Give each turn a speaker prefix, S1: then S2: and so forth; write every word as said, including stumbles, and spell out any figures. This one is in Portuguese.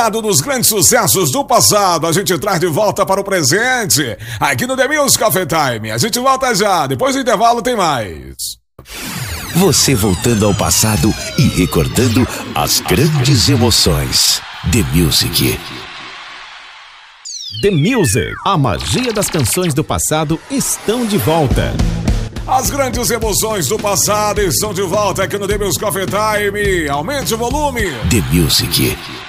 S1: Dos grandes sucessos do passado, a gente traz de volta para o presente, aqui no The Music Coffee Time. A gente volta já, depois do intervalo tem mais.
S2: Você voltando ao passado e recordando as grandes emoções. The Music.
S3: The Music, a magia das canções do passado estão de volta.
S1: As grandes emoções do passado estão de volta aqui no The Music Coffee Time. Aumente o volume.
S2: The Music.